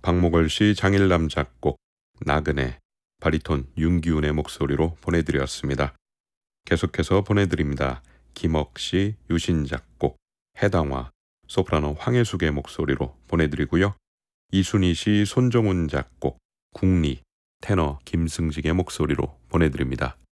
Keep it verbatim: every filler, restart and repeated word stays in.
박목월 씨, 장일남 작곡, 나그네, 바리톤 윤기훈의 목소리로 보내드렸습니다. 계속해서 보내드립니다. 김억 씨, 유신 작곡, 해당화, 소프라노 황혜숙의 목소리로 보내드리고요. 이순희 씨, 손정훈 작곡, 국리, 테너 김승직의 목소리로 보내드립니다.